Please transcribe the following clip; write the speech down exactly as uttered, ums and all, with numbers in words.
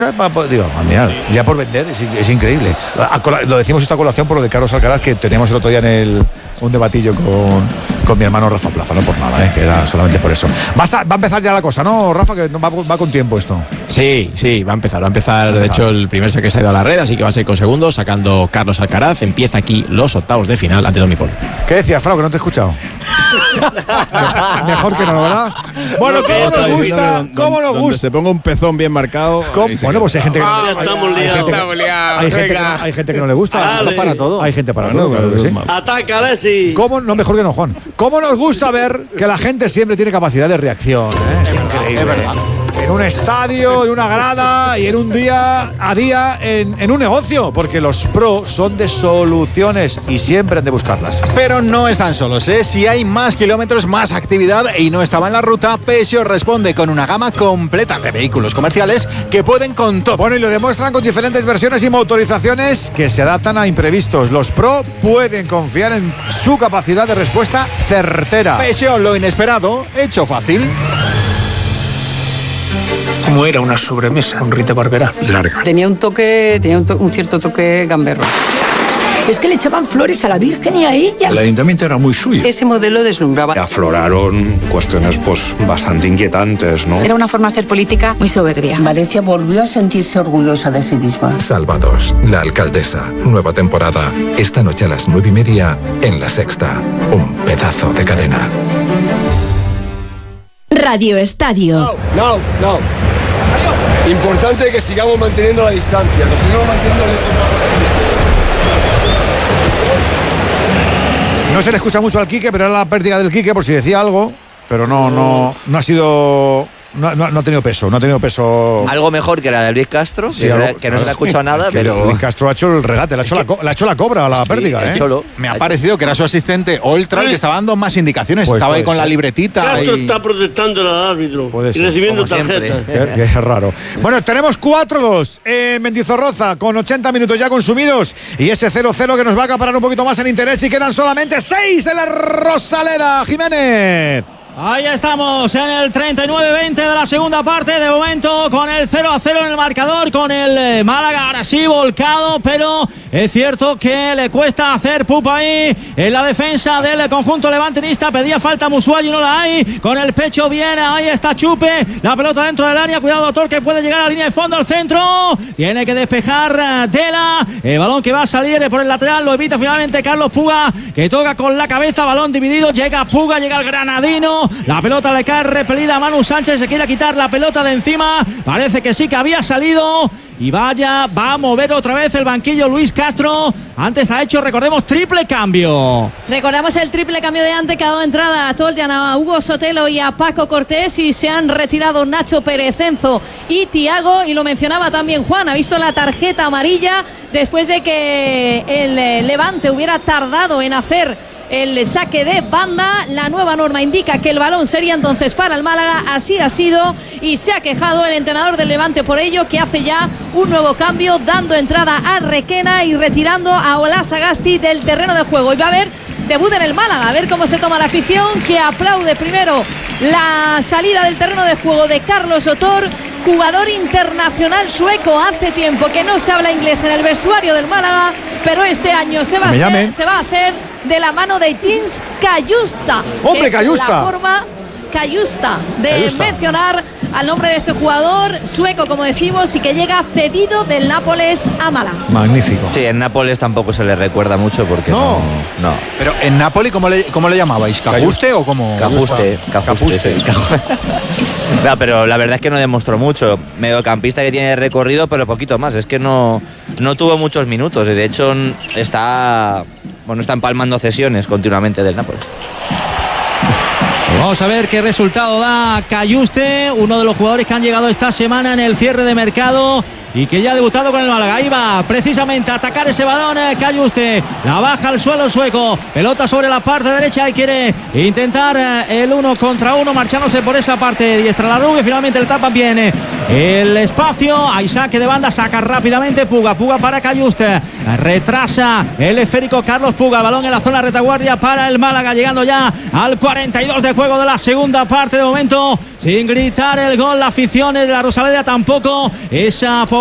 Digo, mira, ya por vender es, es increíble. Lo decimos esta colación por lo de Carlos Alcaraz, que teníamos el otro día en el un debatillo con, con mi hermano Rafa Plaza, no por nada, ¿eh? Que era solamente por eso. Va a, va a empezar ya la cosa, ¿no, Rafa? Que va, va con tiempo esto. Sí, sí, va a empezar. Va a empezar, va a empezar. De hecho, el primer saque se ha ido a la red, así que va a ser con segundos, sacando Carlos Alcaraz. Empieza aquí los octavos de final ante Tommy Paul. ¿Qué decías, Frau? Que no te he escuchado. Mejor que no, ¿verdad? Bueno, ¿cómo nos gusta? ¿Cómo nos gusta? Se ponga un pezón bien marcado. Bueno, pues hay gente que no, ah, estamos liados. Hay gente, hay gente que no le gusta. Dale. Para todo. Hay gente para todo. Claro que sí. Atácale, sí. ¿Cómo? No, mejor que no, Juan. ¿Cómo nos gusta ver que la gente siempre tiene capacidad de reacción? ¿eh? Es increíble. Es verdad. En un estadio, en una grada y en un día a día en, en un negocio, porque los pro son de soluciones y siempre han de buscarlas. Pero no están solos, ¿eh? Si hay más kilómetros, más actividad y no estaba en la ruta, Peugeot responde con una gama completa de vehículos comerciales que pueden con todo. Bueno, y lo demuestran con diferentes versiones y motorizaciones que se adaptan a imprevistos. Los pro pueden confiar en su capacidad de respuesta certera. Peugeot, lo inesperado, hecho fácil. Como era una sobremesa con Rita Barberá. Larga. Tenía un toque, tenía un, to- un cierto toque gamberro. Es que le echaban flores a la Virgen y a ella. El ayuntamiento era muy suyo. Ese modelo deslumbraba. Afloraron cuestiones pues bastante inquietantes, ¿no? Era una forma de hacer política muy soberbia. Valencia volvió a sentirse orgullosa de sí misma. Salvados, la alcaldesa. Nueva temporada. Esta noche a las nueve y media en La Sexta. Un pedazo de cadena. Radio Estadio. No, no, no. Importante que sigamos manteniendo la distancia. Que sigamos manteniendo el... No se le escucha mucho al Quique, pero era la pérdida del Quique por si decía algo, pero no, no, no ha sido... No, no, no ha tenido peso, no ha tenido peso. Algo mejor que la de Luis Castro, sí, que, algo, que no se le ha escuchado nada, pero. Luis Castro ha hecho el regate, le ha hecho, la, co- le ha hecho la cobra a la sí, pérdida, ¿eh? Cholo. Me ha parecido que era su asistente Oltra el que estaba dando más indicaciones. Pues estaba ahí con ser. la libretita. Castro y... está protestando al árbitro Puede y ser, recibiendo tarjetas. Que, que es raro. Bueno, tenemos cuatro dos en Mendizorroza con ochenta minutos ya consumidos y ese cero cero que nos va a acaparar un poquito más en interés y quedan solamente seis en la Rosaleda. Jiménez. Ahí estamos en el treinta y nueve veinte de la segunda parte, de momento con el cero a cero en el marcador, con el Málaga ahora sí volcado, pero es cierto que le cuesta hacer pupa ahí en la defensa del conjunto levantinista. Pedía falta Musuayi, no la hay, con el pecho viene, ahí está Chupe, la pelota dentro del área, cuidado doctor que puede llegar a la línea de fondo al centro, tiene que despejar Dela, el balón que va a salir por el lateral, lo evita finalmente Carlos Puga, que toca con la cabeza, balón dividido, llega Puga, llega el granadino. La pelota le cae repelida a Manu Sánchez, se quiere quitar la pelota de encima, parece que sí que había salido y vaya, va a mover otra vez el banquillo Luis Castro. Antes ha hecho, recordemos, triple cambio. Recordamos el triple cambio de antes que ha dado entrada a Toljan, a Hugo Sotelo y a Paco Cortés, y se han retirado Nacho Pérez, Enzo y Tiago, y lo mencionaba también Juan, ha visto la tarjeta amarilla después de que el Levante hubiera tardado en hacer el saque de banda. La nueva norma indica que el balón sería entonces para el Málaga, así ha sido y se ha quejado el entrenador del Levante por ello, que hace ya un nuevo cambio, dando entrada a Requena y retirando a Ola Sagasti del terreno de juego. Y va a haber debut en el Málaga, a ver cómo se toma la afición, que aplaude primero la salida del terreno de juego de Carlos Otor, jugador internacional sueco. Hace tiempo que no se habla inglés en el vestuario del Málaga, pero este año se va, a, ser, se va a hacer de la mano de Jens Cayusta. ¡Hombre, es Cayusta! La forma Cayusta de Cayusta. mencionar al nombre de este jugador sueco, como decimos, y que llega cedido del Nápoles a Málaga. Magnífico. Sí, en Nápoles tampoco se le recuerda mucho porque no. No. no. Pero en Nápoles, ¿cómo le, cómo le llamabais? ¿Cajuste o cómo? Cajuste. Cajuste. Sí. No, pero la verdad es que no demostró mucho. Mediocampista que tiene recorrido, pero poquito más. Es que no, no tuvo muchos minutos. Y de hecho está, bueno, está empalmando cesiones continuamente del Nápoles. Vamos a ver qué resultado da Cayuste, uno de los jugadores que han llegado esta semana en el cierre de mercado y que ya ha debutado con el Málaga. Ahí va precisamente a atacar ese balón eh, Cayuste, la baja al suelo el sueco, pelota sobre la parte derecha y quiere intentar eh, el uno contra uno marchándose por esa parte diestra. La Rubio finalmente le tapan bien eh, el espacio, hay saque de banda, saca rápidamente Puga, Puga para Cayuste, retrasa el esférico Carlos Puga, balón en la zona retaguardia para el Málaga, llegando ya al cuarenta y dos de juego de la segunda parte. De momento sin gritar el gol la afición de la Rosaleda, tampoco esa